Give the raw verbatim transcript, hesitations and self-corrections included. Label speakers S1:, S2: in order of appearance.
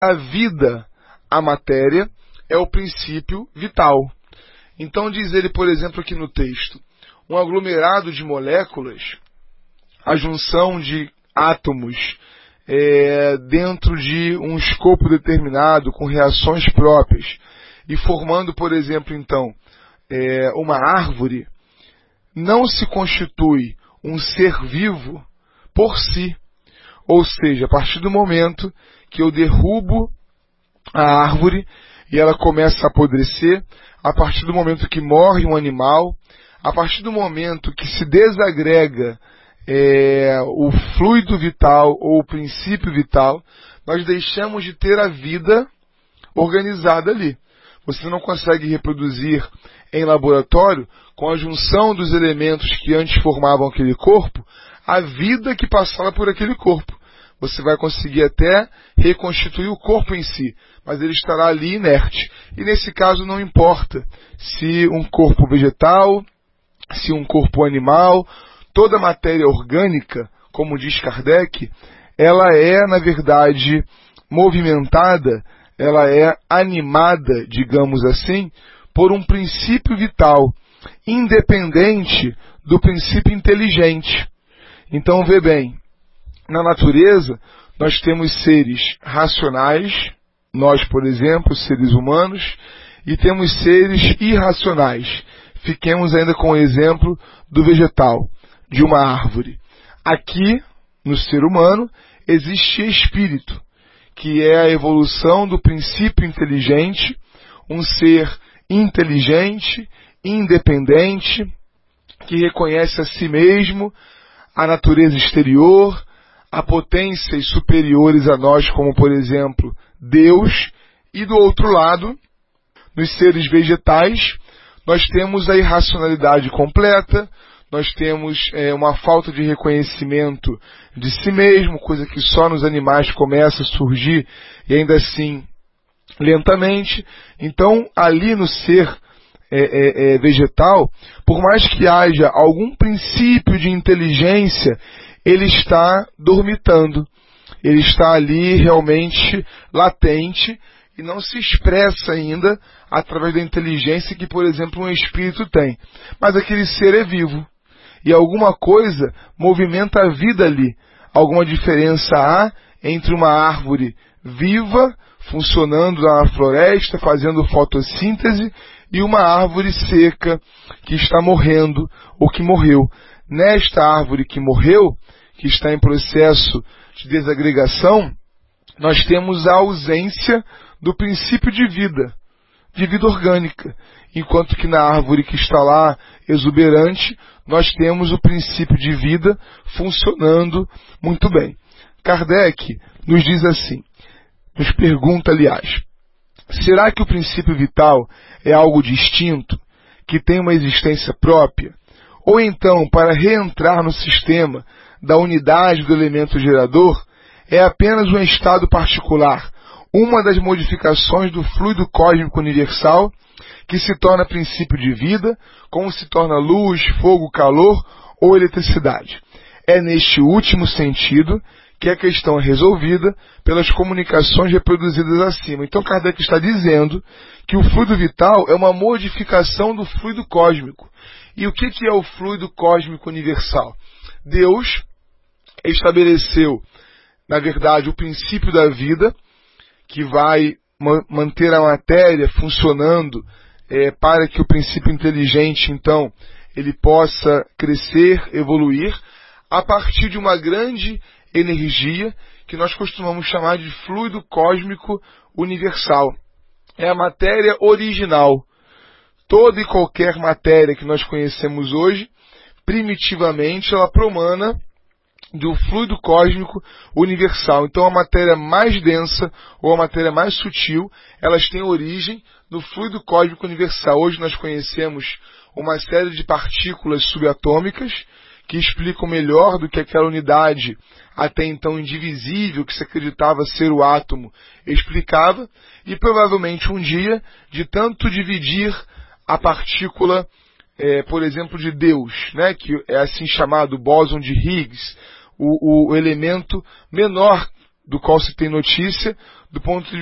S1: A vida, a matéria, é o princípio vital. Então diz ele, por exemplo, aqui no texto, um aglomerado de moléculas, a junção de átomos é, dentro de um escopo determinado, com reações próprias, e formando, por exemplo, então, é, uma árvore, não se constitui um ser vivo por si. Ou seja, a partir do momento que eu derrubo a árvore e ela começa a apodrecer, a partir do momento que morre um animal, a partir do momento que se desagrega é, o fluido vital ou o princípio vital, nós deixamos de ter a vida organizada ali. Você não consegue reproduzir em laboratório, com a junção dos elementos que antes formavam aquele corpo, a vida que passava por aquele corpo. Você vai conseguir até reconstituir o corpo em si, mas ele estará ali inerte. E nesse caso não importa se um corpo vegetal, se um corpo animal, toda matéria orgânica, como diz Kardec, ela é, na verdade, movimentada, ela é animada, digamos assim, por um princípio vital, independente do princípio inteligente. Então, vê bem, na natureza, nós temos seres racionais, nós, por exemplo, seres humanos, e temos seres irracionais. Fiquemos ainda com o exemplo do vegetal, de uma árvore. Aqui, no ser humano, existe espírito, que é a evolução do princípio inteligente, um ser inteligente, independente, que reconhece a si mesmo, a natureza exterior, a potências superiores a nós, como por exemplo Deus, e do outro lado, nos seres vegetais, nós temos a irracionalidade completa, nós temos é, uma falta de reconhecimento de si mesmo, coisa que só nos animais começa a surgir, e ainda assim lentamente. Então, ali no ser é, é, é, vegetal, por mais que haja algum princípio de inteligência, ele está dormitando, ele está ali realmente latente e não se expressa ainda através da inteligência que, por exemplo, um espírito tem. Mas aquele ser é vivo e alguma coisa movimenta a vida ali. Alguma diferença há entre uma árvore viva, funcionando na floresta, fazendo fotossíntese, e uma árvore seca que está morrendo ou que morreu. Nesta árvore que morreu, que está em processo de desagregação, nós temos a ausência do princípio de vida, de vida orgânica, enquanto que na árvore que está lá exuberante, nós temos o princípio de vida funcionando muito bem. Kardec nos diz assim, nos pergunta, aliás, será que o princípio vital é algo distinto, que tem uma existência própria? Ou então, para reentrar no sistema da unidade do elemento gerador, é apenas um estado particular, uma das modificações do fluido cósmico universal, que se torna princípio de vida, como se torna luz, fogo, calor ou eletricidade. É neste último sentido que a questão é resolvida pelas comunicações reproduzidas acima. Então Kardec está dizendo que o fluido vital é uma modificação do fluido cósmico. E o que é o fluido cósmico universal? Deus estabeleceu, na verdade, o princípio da vida, que vai ma- manter a matéria funcionando é, para que o princípio inteligente, então, ele possa crescer, evoluir, a partir de uma grande energia que nós costumamos chamar de fluido cósmico universal. É a matéria original. Toda e qualquer matéria que nós conhecemos hoje, primitivamente, ela promana do fluido cósmico universal. Então a matéria mais densa ou a matéria mais sutil, elas têm origem no fluido cósmico universal. Hoje nós conhecemos uma série de partículas subatômicas que explicam melhor do que aquela unidade até então indivisível que se acreditava ser o átomo explicava, e provavelmente um dia, de tanto dividir a partícula, é, por exemplo, de Deus, né, que é assim chamado bóson de Higgs, o, o elemento menor do qual se tem notícia do ponto de